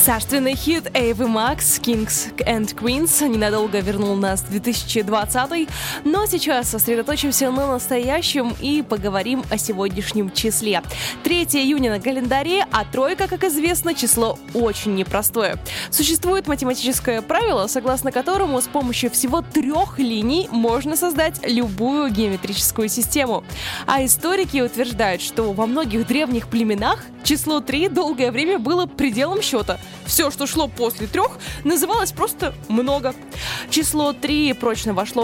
Царственный хит Ava Max «Kings and Queens» ненадолго вернул нас в 2020, но сейчас сосредоточимся на настоящем и поговорим о сегодняшнем числе. 3 июня на календаре, а тройка, как известно, число очень непростое. Существует математическое правило, согласно которому с помощью всего 3 линий можно создать любую геометрическую систему. А историки утверждают, что во многих древних племенах число 3 долгое время было пределом счета. Все, что шло после 3, называлось просто много. Число 3 прочно вошло